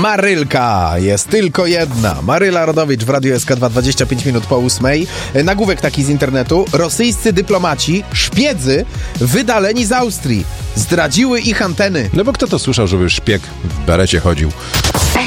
Marylka. Jest tylko jedna. Maryla Rodowicz w Radiu SK2, 25 minut po 8. Nagłówek taki z internetu. Rosyjscy dyplomaci, szpiedzy, wydaleni z Austrii. Zdradziły ich anteny. No bo kto to słyszał, żeby szpieg w berecie chodził?